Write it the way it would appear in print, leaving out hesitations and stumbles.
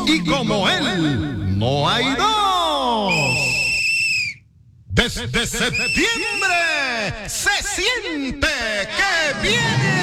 y como él no hay dos. Desde septiembre se siente que viene